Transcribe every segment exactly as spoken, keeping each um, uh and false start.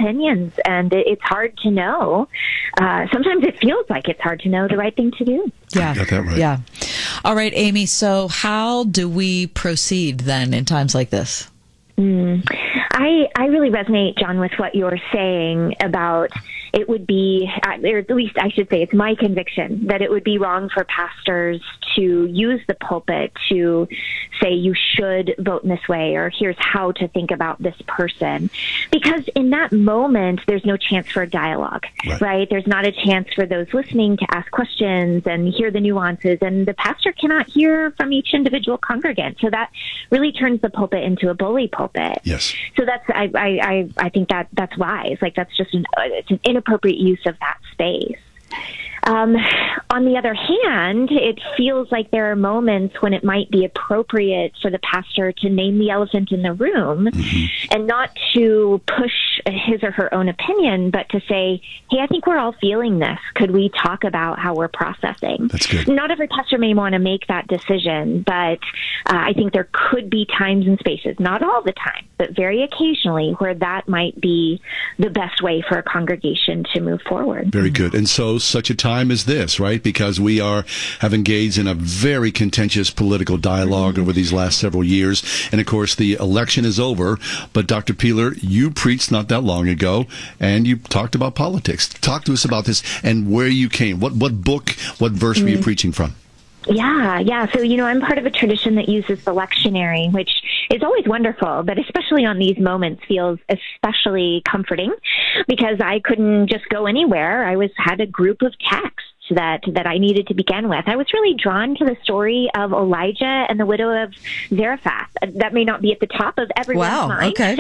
opinions, and it, it's hard to know. Uh, sometimes it feels like it's hard to know the right thing to do. Yeah. Got that right. Yeah. All right, Amy. So how do we proceed then in times like this? Mm. I, I really resonate, John, with what you're saying about it would be, or at least I should say it's my conviction, that it would be wrong for pastors to use the pulpit to say you should vote in this way, or here's how to think about this person. Because in that moment, there's no chance for a dialogue, right? right? There's not a chance for those listening to ask questions and hear the nuances, and the pastor cannot hear from each individual congregant. So that really turns the pulpit into a bully pulpit. Yes. So that's, I, I, I I think that that's wise. Like that's just an, it's an inappropriate use of that space. Um, on the other hand, it feels like there are moments when it might be appropriate for the pastor to name the elephant in the room, mm-hmm. and not to push his or her own opinion, but to say, hey, I think we're all feeling this. Could we talk about how we're processing? That's good. Not every pastor may want to make that decision, but uh, I think there could be times and spaces, not all the time, but very occasionally, where that might be the best way for a congregation to move forward. Very good. And so such a time as this, right? Because we are have engaged in a very contentious political dialogue mm-hmm. over these last several years. And of course, the election is over. But Doctor Peeler, you preached not that long ago, and you talked about politics. Talk to us about this and where you came. What what book, what verse mm-hmm. were you preaching from? Yeah, yeah. So, you know, I'm part of a tradition that uses the lectionary, which is always wonderful, but especially on these moments feels especially comforting because I couldn't just go anywhere. I was had a group of texts that that I needed to begin with. I was really drawn to the story of Elijah and the widow of Zarephath. That may not be at the top of everyone's wow, mind. Okay.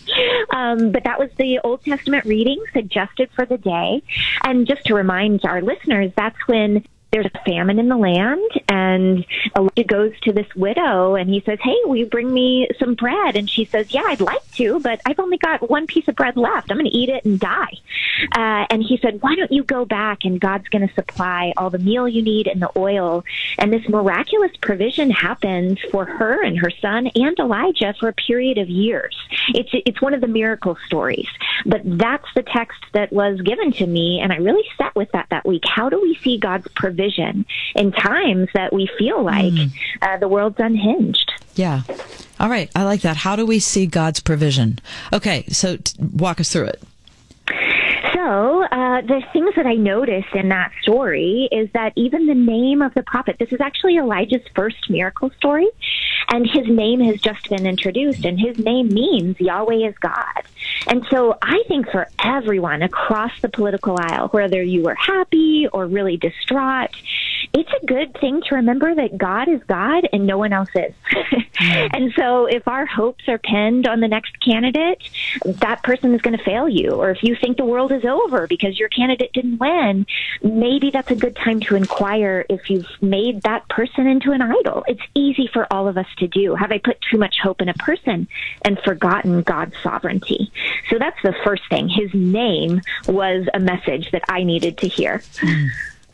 um, but that was the Old Testament reading suggested for the day. And just to remind our listeners, that's when there's a famine in the land, and Elijah goes to this widow, and he says, hey, will you bring me some bread? And she says, yeah, I'd like to, but I've only got one piece of bread left. I'm going to eat it and die. Uh, and he said, why don't you go back, and God's going to supply all the meal you need and the oil. And this miraculous provision happens for her and her son and Elijah for a period of years. It's, it's one of the miracle stories. But that's the text that was given to me, and I really sat with that that week. How do we see God's provision in times that we feel like mm. uh, the world's unhinged? Yeah. All right. I like that. How do we see God's provision? Okay. So t- walk us through it. So uh, the things that I noticed in that story is that even the name of the prophet, this is actually Elijah's first miracle story, and his name has just been introduced, and his name means Yahweh is God. And so I think for everyone across the political aisle, whether you were happy or really distraught, it's a good thing to remember that God is God and no one else is. And so if our hopes are pinned on the next candidate, that person is going to fail you. Or if you think the world is over because your candidate didn't win, maybe that's a good time to inquire if you've made that person into an idol. It's easy for all of us to do. Have I put too much hope in a person and forgotten God's sovereignty? So that's the first thing. His name was a message that I needed to hear. Mm.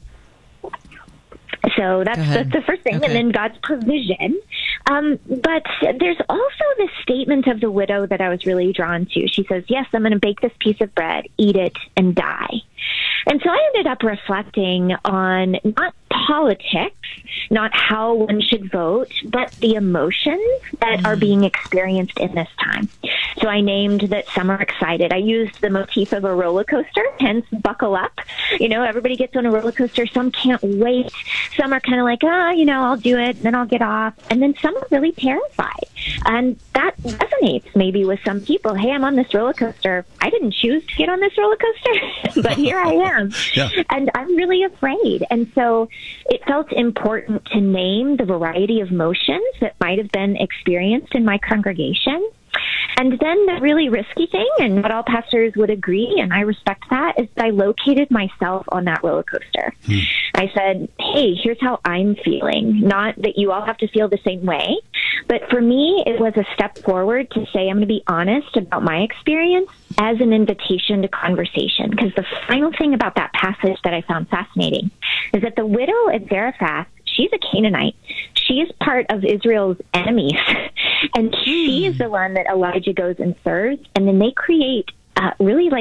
So that's, that's the first thing. Okay. And then God's provision. Um, but there's also this statement of the widow that I was really drawn to. She says, yes, I'm going to bake this piece of bread, eat it, and die. And so I ended up reflecting on not politics, not how one should vote, but the emotions that mm. are being experienced in this time. So I named that some are excited. I used the motif of a roller coaster, hence buckle up. You know, everybody gets on a roller coaster. Some can't wait. Some are kind of like, ah, oh, you know, I'll do it, then I'll get off. And then some are really terrified. And that resonates maybe with some people. Hey, I'm on this roller coaster. I didn't choose to get on this roller coaster, but here I am. Yeah. And I'm really afraid. And so it felt important to name the variety of emotions that might have been experienced in my congregation. And then the really risky thing, and what all pastors would agree, and I respect that, is that I located myself on that roller coaster. Hmm. I said, hey, here's how I'm feeling. Not that you all have to feel the same way, but for me, it was a step forward to say I'm going to be honest about my experience as an invitation to conversation. Because the final thing about that passage that I found fascinating is that the widow at Zarephath, she's a Canaanite. She is part of Israel's enemies. And she is the one that Elijah goes and serves. And then they create uh, really like